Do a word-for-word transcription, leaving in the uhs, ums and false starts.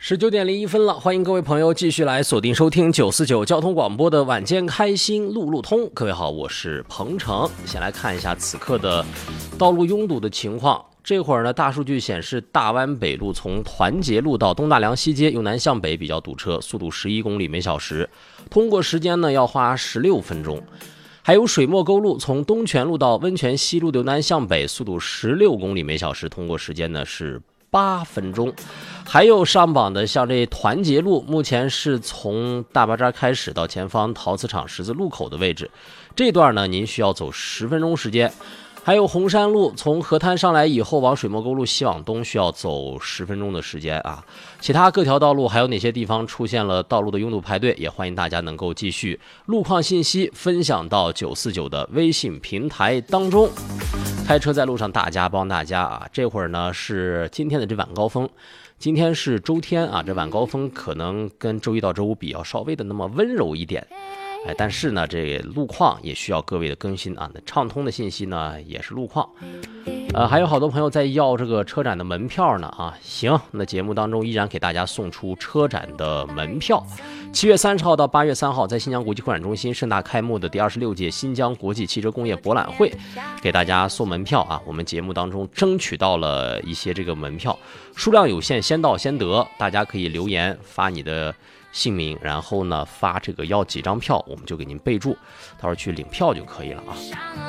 十九点零一分了，欢迎各位朋友继续来锁定收听九四九交通广播的晚间开心路路通。各位好，我是彭程。先来看一下此刻的道路拥堵的情况。这会儿呢，大数据显示，大湾北路从团结路到东大梁西街由南向北比较堵车，速度十一公里每小时，通过时间呢要花十六分钟。还有水墨沟路从东泉路到温泉西路由南向北，速度十六公里每小时，通过时间呢是八分钟。还有上榜的像这团结路，目前是从大巴扎开始到前方陶瓷厂十字路口的位置，这段呢您需要走十分钟时间。还有红山路从河滩上来以后往水墨沟路西往东需要走十分钟的时间啊。其他各条道路还有哪些地方出现了道路的拥堵排队，也欢迎大家能够继续路况信息分享到九四九的微信平台当中。开车在路上，大家帮大家啊！这会儿呢是今天的这晚高峰，今天是周天啊，这晚高峰可能跟周一到周五比要稍微的那么温柔一点。哎，但是呢，这路况也需要各位的更新啊。那畅通的信息呢，也是路况。呃，还有好多朋友在要这个车展的门票呢啊。行，那节目当中依然给大家送出车展的门票。七月三十号到八月三号，在新疆国际会展中心盛大开幕的第二十六届新疆国际汽车工业博览会，给大家送门票啊。我们节目当中争取到了一些这个门票，数量有限，先到先得。大家可以留言发你的姓名，然后呢发这个要几张票，我们就给您备注，到时候去领票就可以了啊。